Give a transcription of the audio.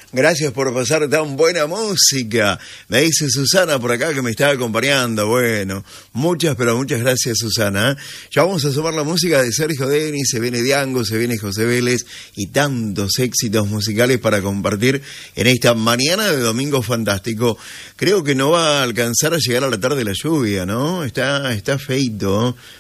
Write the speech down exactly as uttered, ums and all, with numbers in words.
Gracias por pasar tan buena música. Me dice Susana por acá que me está acompañando. Bueno, muchas, pero muchas gracias, Susana. Ya vamos a sumar la música de Sergio Denis, se viene Diango, se viene José Vélez y tantos éxitos musicales para compartir en esta mañana de domingo fantástico. Creo que no va a alcanzar a llegar a la tarde la lluvia, ¿no? Está, está feito.